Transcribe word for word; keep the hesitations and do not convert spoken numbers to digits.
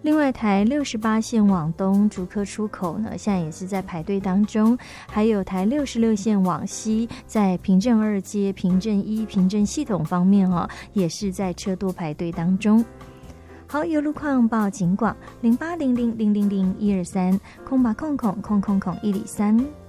另外台六十八线往东竹科出口呢，现在也是在排队当中，还有台六十六线往西，在平镇二街、平镇一、平镇系统方面哦，也是在车多排队当中。好，有路况报警广零八零零零零零一二三空八空空空空空一里三。